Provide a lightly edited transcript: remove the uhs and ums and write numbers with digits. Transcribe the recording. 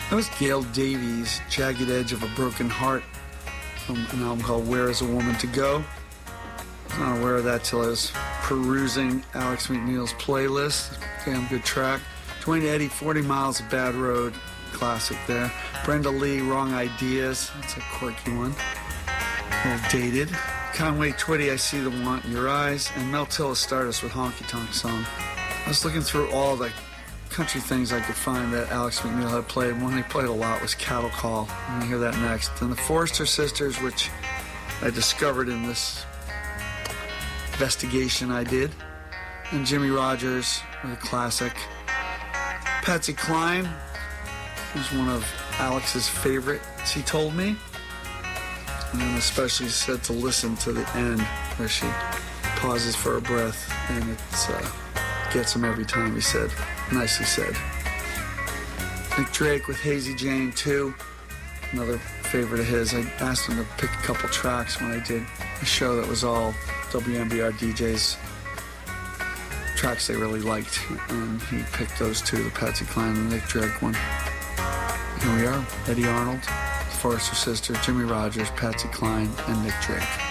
That was Gail Davies, Jagged Edge of a Broken Heart, from an album called Where Is a Woman to Go. I was not aware of that till I was perusing Alex McNeil's playlist. Damn good track. Dwayne Eddy, 40 Miles of Bad Road, classic there. Brenda Lee, Wrong Ideas, that's a quirky one. A little dated. Conway Twitty, I See the Want in Your Eyes, and Mel Tillis Stardust with Honky Tonk Song. I was looking through all the country things I could find that Alex McNeil had played. One he played a lot was Cattle Call. I'm going to hear that next. Then the Forrester Sisters, which I discovered in this investigation I did. And Jimmy Rogers with a classic. Patsy Cline was one of Alex's favorites, he told me. And then especially said to listen to the end where she pauses for her breath, and it gets him every time, he said. Nicely said. Nick Drake with Hazy Jane 2, another favorite of his. I asked him to pick a couple tracks when I did a show that was all WMBR DJs, tracks they really liked, and he picked those two, the Patsy Cline and the Nick Drake one. Here we are, Eddie Arnold, Forrester Sisters, Jimmy Rogers, Patsy Cline, and Nick Drake.